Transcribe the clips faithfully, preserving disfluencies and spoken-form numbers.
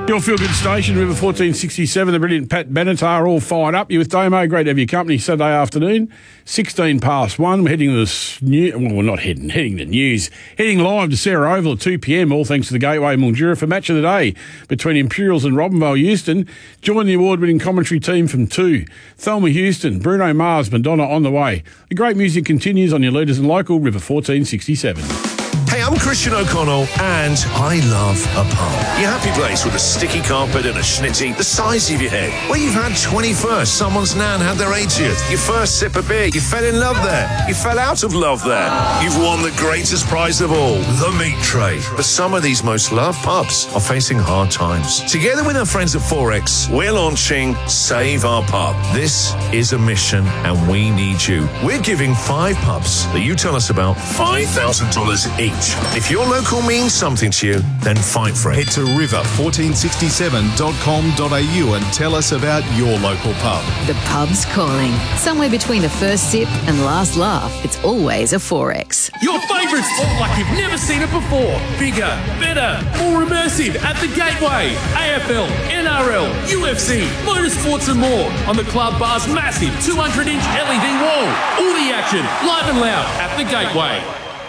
Your Feel Good station, River fourteen sixty-seven, the brilliant Pat Benatar, all fired up. You with Damo, great to have your company Saturday afternoon. sixteen past one, we're heading to this new, well, we're not heading, heading to news. Heading live to Sarah Oval at two p.m, all thanks to the Gateway Mildura for Match of the Day between Imperials and Robinvale Houston. Join the award-winning commentary team from two. Thelma Houston, Bruno Mars, Madonna on the way. The great music continues on your leaders and local, River fourteen sixty-seven. Hey, I'm Christian O'Connell, and I love a pub. Your happy place with a sticky carpet and a schnitty the size of your head. Where you've had twenty-first, someone's nan had their eightieth. Your first sip of beer, you fell in love there. You fell out of love there. You've won the greatest prize of all, the meat tray. But some of these most loved pubs are facing hard times. Together with our friends at Forex, we're launching Save Our Pub. This is a mission, and we need you. We're giving five pubs that you tell us about five thousand dollars each. If your local means something to you, then fight for it. Head to river fourteen sixty-seven dot com dot a u and tell us about your local pub. The pub's calling. Somewhere between the first sip and last laugh, it's always a Forex. Your favourite sport like you've never seen it before. Bigger, better, more immersive at the Gateway. A F L, N R L, U F C, motorsports and more on the Club Bar's massive two hundred inch L E D wall. All the action, live and loud at the Gateway.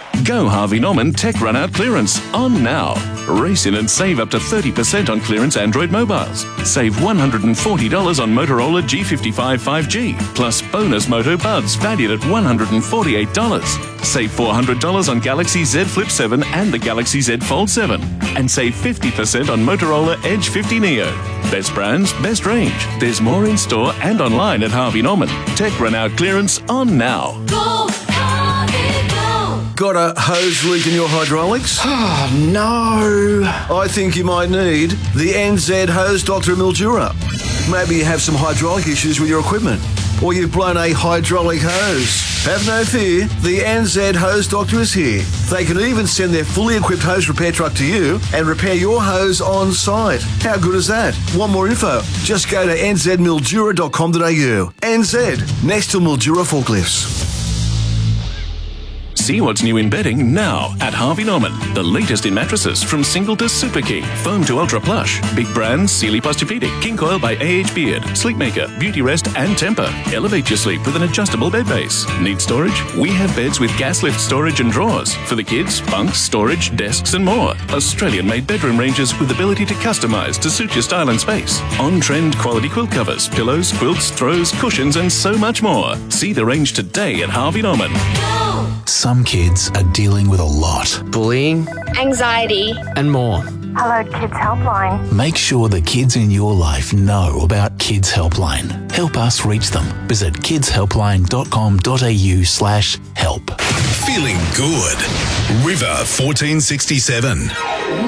Go Harvey Norman Tech Run Out Clearance on now. Race in and save up to thirty percent on clearance Android mobiles. Save one hundred forty dollars on Motorola G fifty-five five G, plus bonus Moto Buds valued at one hundred forty-eight dollars. Save four hundred dollars on Galaxy Z Flip seven and the Galaxy Z Fold seven. And save fifty percent on Motorola Edge fifty Neo. Best brands, best range. There's more in store and online at Harvey Norman. Tech Run Out Clearance on now. Go, Harvey, go! Got a hose leak in your hydraulics? Oh, no. I think you might need the N Z Hose Doctor Mildura. Maybe you have some hydraulic issues with your equipment, or you've blown a hydraulic hose. Have no fear, the N Z Hose Doctor is here. They can even send their fully equipped hose repair truck to you and repair your hose on site. How good is that? Want more info? Just go to n z mildura dot com dot a u. N Z, next to Mildura Forklifts. See what's new in bedding now at Harvey Norman. The latest in mattresses from single to super king, foam to ultra plush. Big brands, Sealy Posturepedic, King Coil by A H Beard, Sleepmaker, Beauty Rest and Temper. Elevate your sleep with an adjustable bed base. Need storage? We have beds with gas lift storage and drawers. For the kids, bunks, storage, desks and more. Australian-made bedroom ranges with ability to customise to suit your style and space. On-trend quality quilt covers, pillows, quilts, throws, cushions and so much more. See the range today at Harvey Norman. Go! Some kids are dealing with a lot. Bullying, anxiety, and more. Hello Kids Helpline. Make sure the kids in your life know about Kids Helpline. Help us reach them. Visit kids helpline dot com dot a u slash help. Feeling good. River fourteen sixty-seven.